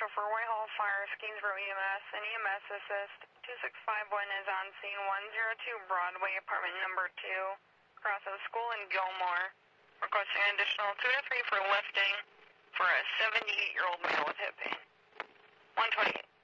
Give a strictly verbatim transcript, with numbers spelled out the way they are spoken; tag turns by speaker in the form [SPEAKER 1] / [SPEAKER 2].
[SPEAKER 1] potential for Whitehall Fire, Skinsboro E M S, and E M S assist. two six five one is on scene one oh two Broadway, apartment number two, across the school in Gilmore. Requesting an additional two to three for lifting for a seventy-eight-year-old male with hip pain. one twenty-eight.